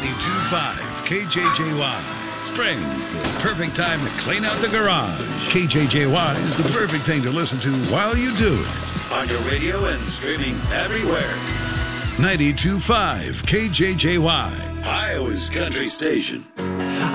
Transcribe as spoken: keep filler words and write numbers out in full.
ninety-two point five K J J Y. Spring's the perfect time to clean out the garage. K J J Y is the perfect thing to listen to while you do it. On your radio and streaming everywhere. ninety-two point five K J J Y, Iowa's country station.